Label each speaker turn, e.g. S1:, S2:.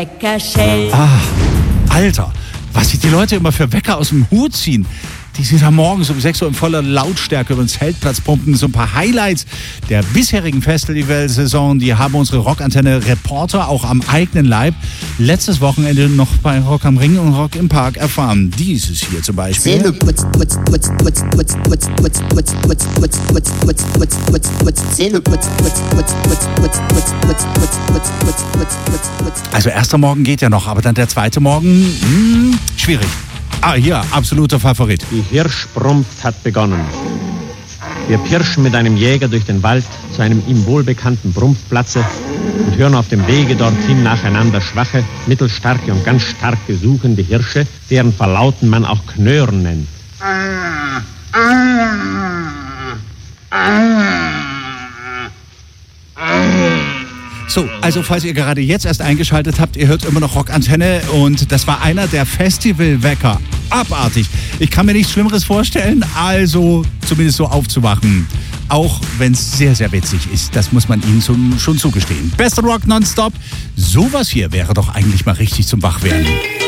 S1: Alter, was sich die Leute immer für Wecker aus dem Hut ziehen. Die sind da morgens um 6 Uhr in voller Lautstärke über den Zeltplatz pumpen. So ein paar Highlights der bisherigen Festivalsaison, die haben unsere Rockantenne-Reporter auch am eigenen Leib letztes Wochenende noch bei Rock am Ring und Rock im Park erfahren. Dieses hier zum Beispiel. Also erster Morgen geht ja noch, aber dann der zweite Morgen, schwierig. Ah, hier, absoluter Favorit.
S2: Die Hirschbrunft hat begonnen. Wir pirschen mit einem Jäger durch den Wald zu einem ihm wohlbekannten Brumpfplatze und hören auf dem Wege dorthin nacheinander schwache, mittelstarke und ganz starke suchende Hirsche, deren Verlauten man auch Knören nennt.
S1: So, also falls ihr gerade jetzt erst eingeschaltet habt, ihr hört immer noch Rockantenne und das war einer der Festivalwecker. Abartig. Ich kann mir nichts Schlimmeres vorstellen, also zumindest so aufzuwachen. Auch wenn es sehr, sehr witzig ist, das muss man ihnen schon zugestehen. Bester Rock nonstop, sowas hier wäre doch eigentlich mal richtig zum Wachwerden.